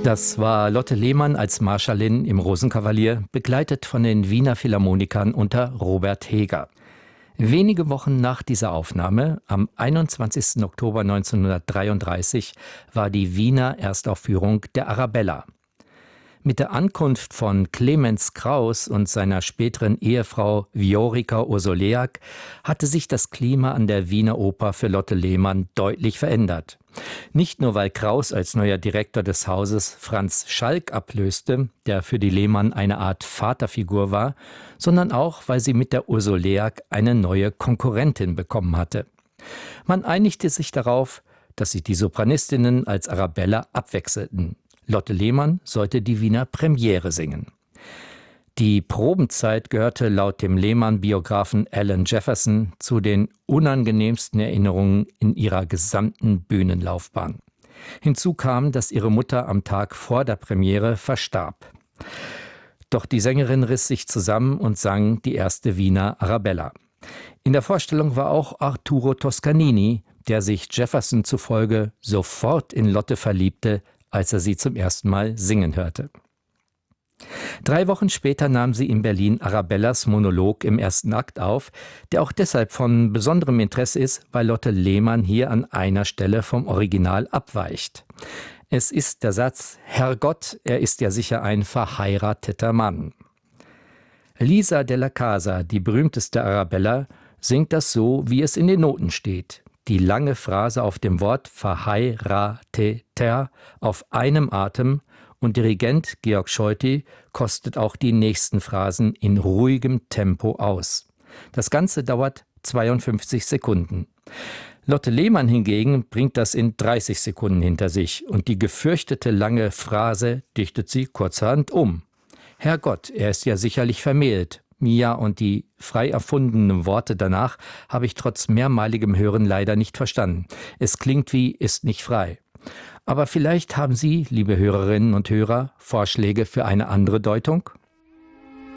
Das war Lotte Lehmann als Marschallin im Rosenkavalier, begleitet von den Wiener Philharmonikern unter Robert Heger. Wenige Wochen nach dieser Aufnahme, am 21. Oktober 1933, war die Wiener Erstaufführung der Arabella. Mit der Ankunft von Clemens Krauss und seiner späteren Ehefrau Viorica Ursuleak hatte sich das Klima an der Wiener Oper für Lotte Lehmann deutlich verändert. Nicht nur, weil Krauss als neuer Direktor des Hauses Franz Schalk ablöste, der für die Lehmann eine Art Vaterfigur war, sondern auch, weil sie mit der Ursuleak eine neue Konkurrentin bekommen hatte. Man einigte sich darauf, dass sich die Sopranistinnen als Arabella abwechselten. Lotte Lehmann sollte die Wiener Premiere singen. Die Probenzeit gehörte laut dem Lehmann-Biografen Alan Jefferson zu den unangenehmsten Erinnerungen in ihrer gesamten Bühnenlaufbahn. Hinzu kam, dass ihre Mutter am Tag vor der Premiere verstarb. Doch die Sängerin riss sich zusammen und sang die erste Wiener Arabella. In der Vorstellung war auch Arturo Toscanini, der sich Jefferson zufolge sofort in Lotte verliebte, als er sie zum ersten Mal singen hörte. 3 Wochen später nahm sie in Berlin Arabellas Monolog im ersten Akt auf, der auch deshalb von besonderem Interesse ist, weil Lotte Lehmann hier an einer Stelle vom Original abweicht. Es ist der Satz: Herrgott, er ist ja sicher ein verheirateter Mann. Lisa della Casa, die berühmteste Arabella, singt das so, wie es in den Noten steht. Die lange Phrase auf dem Wort verheirateter auf einem Atem, und Dirigent Georg Scheuti kostet auch die nächsten Phrasen in ruhigem Tempo aus. Das Ganze dauert 52 Sekunden. Lotte Lehmann hingegen bringt das in 30 Sekunden hinter sich und die gefürchtete lange Phrase dichtet sie kurzerhand um. Herrgott, er ist ja sicherlich vermählt. Ja, und die frei erfundenen Worte danach habe ich trotz mehrmaligem Hören leider nicht verstanden. Es klingt wie ist nicht frei. Aber vielleicht haben Sie, liebe Hörerinnen und Hörer, Vorschläge für eine andere Deutung?